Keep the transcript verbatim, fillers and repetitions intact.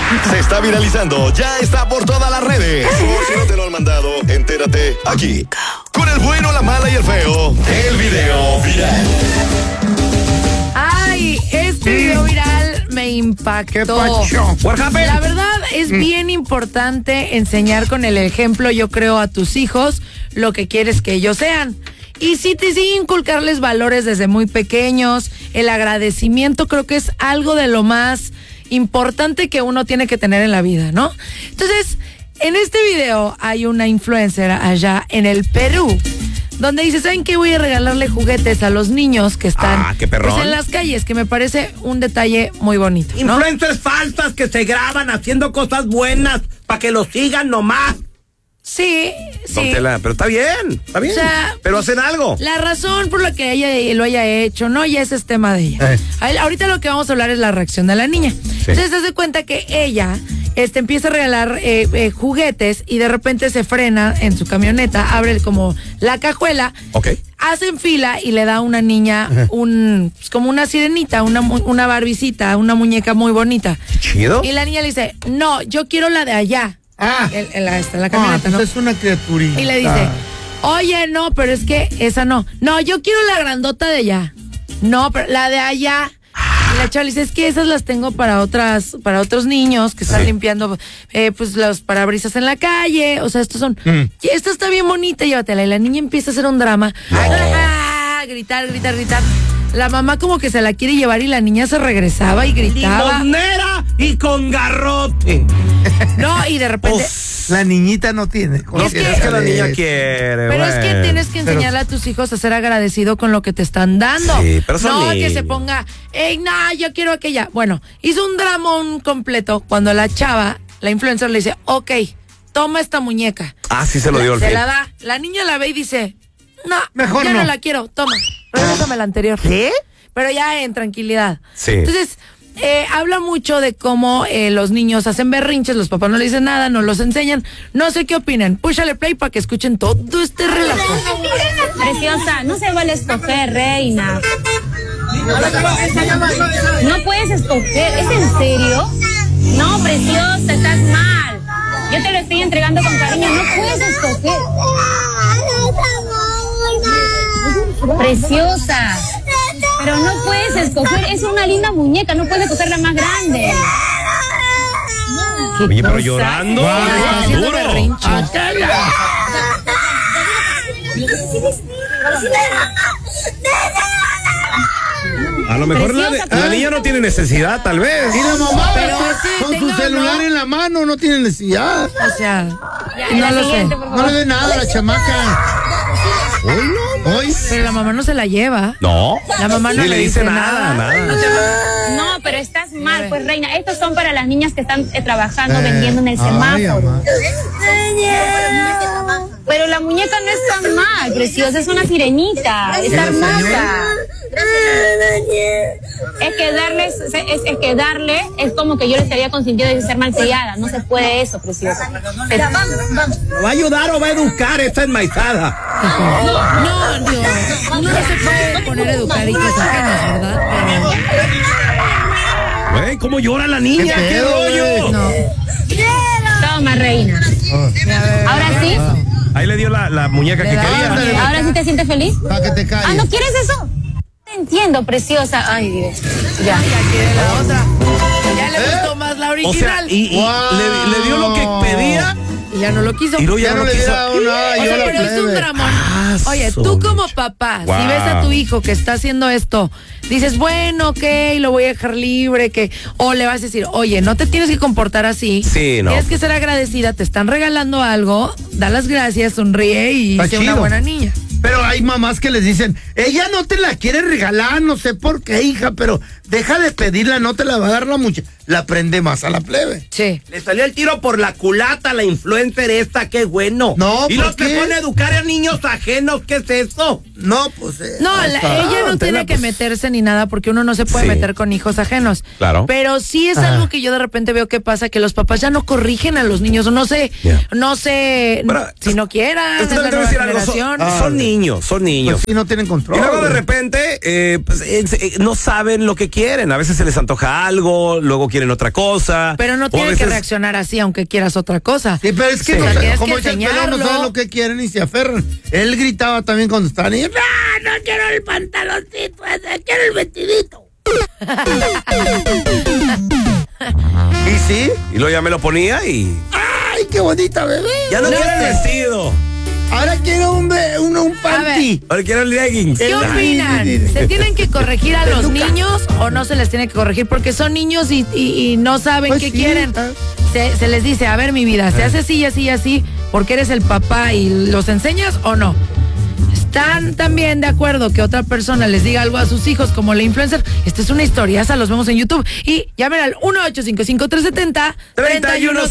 Se está viralizando, ya está por todas las redes. Por si no te lo han mandado, entérate aquí. Con el bueno, la mala y el feo, el video viral. Ay, este video viral me impactó. ¿Qué pasó? La verdad es bien importante enseñar con el ejemplo, yo creo, a tus hijos lo que quieres que ellos sean. Y sí, te sí inculcarles valores desde muy pequeños. El agradecimiento creo que es algo de lo más importante que uno tiene que tener en la vida, ¿no? Entonces, en este video hay una influencer allá en el Perú, donde dice, ¿saben qué? Voy a regalarle juguetes a los niños que están ah, qué perrón. Pues, en las calles, que me parece un detalle muy bonito, ¿no? Influencers falsas que se graban haciendo cosas buenas para que los sigan nomás. Sí, sí. Don Tela, pero está bien, está bien. O sea, pero hacen algo. La razón por la que ella lo haya hecho, no, ya ese es tema de ella. Eh. Ahorita lo que vamos a hablar es la reacción de la niña. Sí. Entonces, te das cuenta que ella este, empieza a regalar eh, eh, juguetes y de repente se frena en su camioneta, abre como la cajuela. Ok. Hacen fila y le da a una niña uh-huh. un, pues, como una sirenita, una, una barbicita, una muñeca muy bonita. Chido. Y la niña le dice, no, yo quiero la de allá. Ah. En, en, la, en la camioneta, ah, pues ¿no? Es una criaturita. Y le dice, oye, no, pero es que esa no. No, yo quiero la grandota de allá. No, pero la de allá. Y la chava le dice, es que esas las tengo para otras, para otros niños que están sí. limpiando eh, pues los parabrisas en la calle. O sea, estos son. Mm. Y esta está bien bonita, llévatela. Y la niña empieza a hacer un drama. No. ¡Ah! Gritar, gritar, gritar. La mamá como que se la quiere llevar y la niña se regresaba y gritaba. ¡Limonera y con garrote! No, y de repente... Uf, la niñita no tiene. Es que, es que la niña quiere. Pero bueno. es que tienes que enseñarle pero... a tus hijos a ser agradecido con lo que te están dando. Sí, pero son no, niños. Que se ponga, ey, no, yo quiero aquella. Bueno, hizo un dramón completo cuando la chava, la influencer, le dice, ok, toma esta muñeca. Ah, sí se lo dio el Se fin. la da. La niña la ve y dice, no, mejor ya no. no la quiero, toma. Regresame la anterior. ¿Qué? Pero ya en tranquilidad. Sí. Entonces, eh, habla mucho de cómo eh, los niños hacen berrinches, los papás no le dicen nada, no los enseñan. No sé qué opinan. Púchale play para que escuchen todo este relajo. Preciosa, no se vale escoger, reina. No puedes escoger. ¿Es en serio? No, preciosa, estás mal. Yo te lo estoy entregando con cariño. No puedes escoger. Preciosa, pero no puedes escoger, es una linda muñeca, no puedes escoger la más grande. Oye, pero llorando. Ah, duro. A lo mejor la, de, la niña no tiene necesidad, tal vez. Y la mamá pero sí, con tenga, su celular no. en la mano no tiene necesidad. O sea, ya, no lo sé. No le dé nada a la chamaca. Hoy no. Hoy. Pero la mamá no se la lleva. No. La mamá no Ni le dice nada. nada. nada. No, pero estás mal, pues reina. Estos son para las niñas que están eh, trabajando, eh, vendiendo en el semáforo. Pero la muñeca no es tan mal, preciosa, es una sirenita, es hermosa. Es que darles, es, es que darle es como que yo le estaría consintiendo de ser malcriada. No se puede eso, preciosa. ¿Va a ayudar o va a educar esta enmaizada? No, Dios, uno no se puede poner a educar hijos ajenos, ¿verdad? Pero... Güey, ¿cómo llora la niña? ¿Qué, ¿Qué rollo? No. Toma, reina. Ahora sí. Ahí le dio la, la muñeca que quería. ¿Ahora sí te sientes feliz? Para que te calles. Ah, ¿no quieres eso? Te entiendo, preciosa. Ay, Dios. Ya, ya quiere la otra. Ya le gustó más la original. O sea, y, y wow. le, le dio lo que pedía. Y ya no lo quiso. Y luego ya, ya no, no le quiso. Una, o sea, yo pero es un dramón. Ah, Oye, tú como papá, wow. si ves a tu hijo que está haciendo esto, dices, bueno, ok, lo voy a dejar libre, que, o le vas a decir, oye, no te tienes que comportar así. Sí, no. Tienes que ser agradecida, te están regalando algo, da las gracias, sonríe y sé una buena niña. Pero hay mamás que les dicen, ella no te la quiere regalar, no sé por qué, hija, pero deja de pedirla, no te la va a dar la mucha. La prende más a la plebe. Sí. Le salió el tiro por la culata a la influencer esta, qué bueno. No, y los qué? que pone a educar a niños ajenos, ¿qué es eso? No, pues... Eh, no, la, ella no tiene que meterse ni nada porque uno no se puede sí. meter con hijos ajenos. Claro. Pero sí es Ajá. algo que yo de repente veo que pasa, que los papás ya no corrigen a los niños, no sé, yeah. no sé Pero, si no quieran, es es la nueva decir algo, generación. son, son niños, son niños. Pues sí, no tienen control. Y luego de güey. repente, eh, pues, eh, eh, no saben lo que quieren. A veces se les antoja algo, luego quieren otra cosa. Pero no o a tienes que veces- reaccionar así, aunque quieras otra cosa. Sí, pero es que Sí. no, O sea, tienes como que dice el pelón, no enseñarlo. saben lo que quieren y se aferran. Él gritaba también cuando estaban y, ¡ah, no quiero el pantaloncito ese, quiero el vestidito! ¿Y sí? Y luego ya me lo ponía y... ¡Ay, qué bonita, bebé! Ya no, No quiero el sé. vestido. Ahora quiero un, be- un, un panty. Ahora quiero el leggings. ¿Qué Ay, opinan? sí, sí, sí. ¿Se tienen que corregir a los Peluca. niños o no se les tiene que corregir? Porque son niños y, y- y no saben Pues qué sí, quieren. ah. Se, se les dice, a ver, mi vida, ¿se hace así y así y así porque eres el papá y los enseñas o no? ¿Están también de acuerdo que otra persona les diga algo a sus hijos como la influencer? Esta es una historia, esa los vemos en YouTube. Y llamen al uno ocho cinco cinco, tres siete cero, tres uno